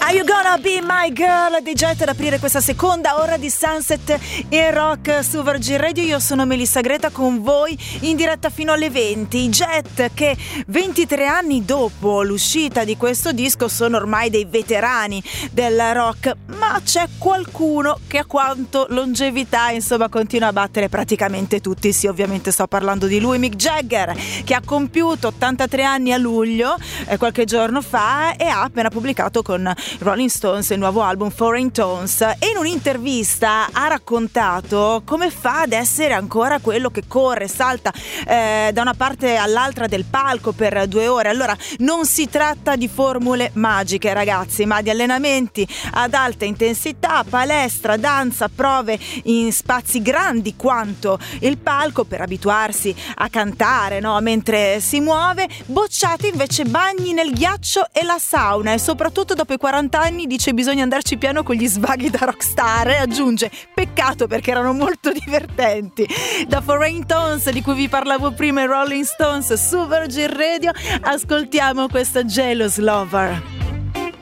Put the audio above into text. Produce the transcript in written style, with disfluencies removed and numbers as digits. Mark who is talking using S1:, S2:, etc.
S1: Are You Gonna Be My Girl di Jet ad aprire questa seconda ora di Sunset in Rock su Virgin Radio. Io sono Melissa Greta con voi in diretta fino alle 20. Jet che 23 anni dopo l'uscita di questo disco sono ormai dei veterani del rock, ma c'è qualcuno che a quanto longevità insomma continua a battere praticamente tutti. Sì, ovviamente sto parlando di lui, Mick Jagger, che ha compiuto 83 anni a luglio, qualche giorno fa, e ha appena pubblicato con Rolling Stones il nuovo album Foreign Tones, e in un'intervista ha raccontato come fa ad essere ancora quello che corre, salta da una parte all'altra del palco per 2 ore. Allora non si tratta di formule magiche, ragazzi, ma di allenamenti ad alta intensità, palestra, danza, prove in spazi grandi quanto il palco per abituarsi a cantare, no? Mentre si muove, bocciati invece bagni nel ghiaccio e la sauna, e soprattutto dopo i 40 anni dice bisogna andarci piano con gli svaghi da rockstar, e aggiunge peccato perché erano molto divertenti. Da Foreign Tones, di cui vi parlavo prima, i Rolling Stones su Virgin Radio, ascoltiamo questa Jealous Lover.